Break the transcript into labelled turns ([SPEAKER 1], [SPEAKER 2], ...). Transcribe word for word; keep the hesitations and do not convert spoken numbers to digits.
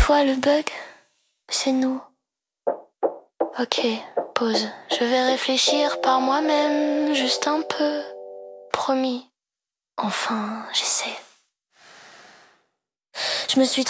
[SPEAKER 1] toi le bug, c'est nous. Ok, pause. Je vais réfléchir par moi-même, juste un peu. Promis. Enfin, j'essaie. Je me suis